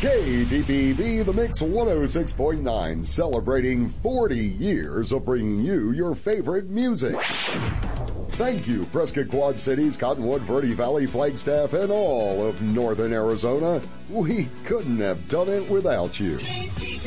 KDPV, The Mix 106.9, celebrating 40 years of bringing you your favorite music. Thank you, Prescott Quad Cities, Cottonwood, Verde Valley, Flagstaff, and all of Northern Arizona. We couldn't have done it without you.